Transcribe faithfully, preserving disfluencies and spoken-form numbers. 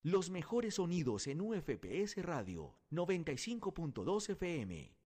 Los mejores sonidos en U F P S Radio noventa y cinco punto dos F M.